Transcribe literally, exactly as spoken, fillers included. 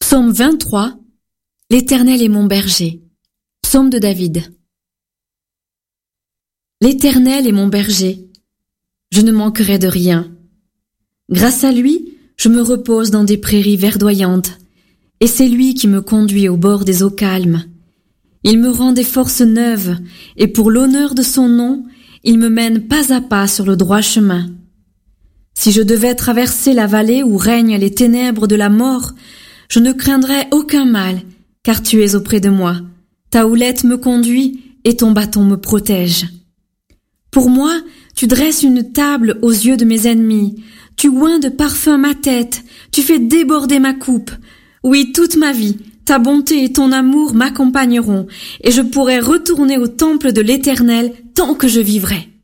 Psaume vingt-trois. L'Éternel est mon berger. Psaume de David. L'Éternel est mon berger. Je ne manquerai de rien. Grâce à lui, je me repose dans des prairies verdoyantes, et c'est lui qui me conduit au bord des eaux calmes. Il me rend des forces neuves, et pour l'honneur de son nom, il me mène pas à pas sur le droit chemin. Si je devais traverser la vallée où règnent les ténèbres de la mort, je ne craindrais aucun mal, car tu es auprès de moi. Ta houlette me conduit et ton bâton me protège. Pour moi, tu dresses une table aux yeux de mes ennemis. Tu oins de parfum ma tête. Tu fais déborder ma coupe. Oui, toute ma vie, ta bonté et ton amour m'accompagneront, et je pourrai retourner au temple de l'Éternel tant que je vivrai.